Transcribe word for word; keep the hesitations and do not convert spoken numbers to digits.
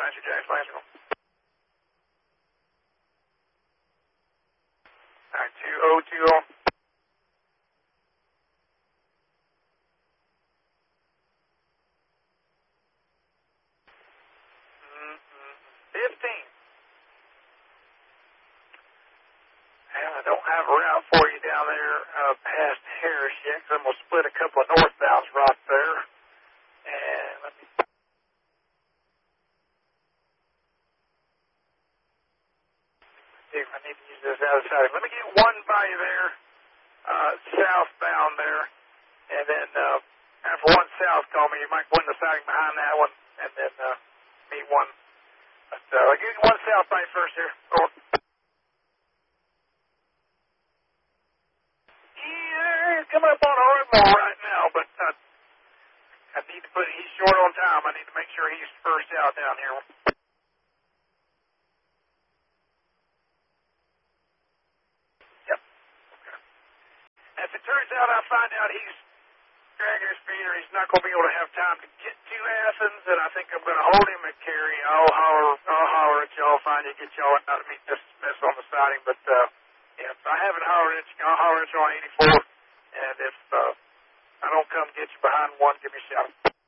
Smasher Jack Smasher. Alright, two oh two oh. fifteen. And I don't have a route for you down there uh, past Harris yet, because I'm going to split a couple of northbounds right there. And let me see if I need to use this other side. Let me get one by you there, uh, southbound there. And then uh, after one south call me, you might go in the siding behind that one, and then uh, meet one. But uh, I'll give you one south by first here. Over. Yeah, he's coming up on Ardmore right now, but uh, I need to put, he's short on time. I need to make sure he's first out down here. Yep. Okay. If it turns out I find out he's dragging his feet or he's not going to be able to have time to get to Athens, and I think I'm going to hold him at Cary, I'll holler, I'll holler at y'all, find you, get y'all out to meet this mess on the siding. But uh, yeah, if I haven't hollered at you, I'll holler at you on eighty-four. And if uh, I don't come get you behind one, give me a shout.